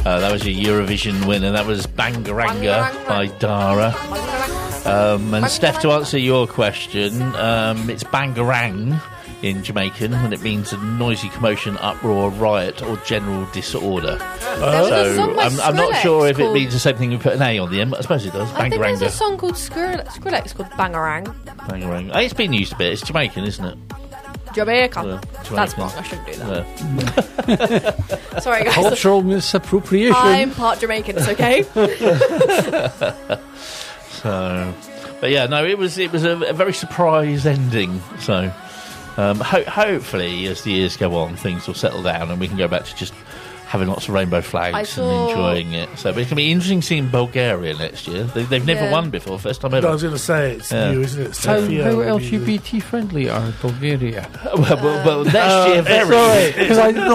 That was your Eurovision winner. That was Bangaranga by Dara. And Steph, to answer your question, it's Bangarang in Jamaican, and it means a noisy commotion, uproar, riot, or general disorder. So I'm not sure if it means the same thing. We put an A on the end, but I suppose it does. I think there's a song called Skrillex called Bangarang. Bangarang. It's been used a bit. It's Jamaican, isn't it? Jamaica. That's wrong. I shouldn't do that. Sorry, guys. Cultural misappropriation. I'm part Jamaican. It's okay. So, but yeah, no, it was a very surprise ending. So, hopefully, as the years go on, things will settle down and we can go back to just having lots of rainbow flags and enjoying it. So, but it's going to be interesting seeing Bulgaria next year. They've never won before, first time ever. I was going to say, it's new, isn't it? How LGBT friendly are Bulgaria? Well, next year, very. Because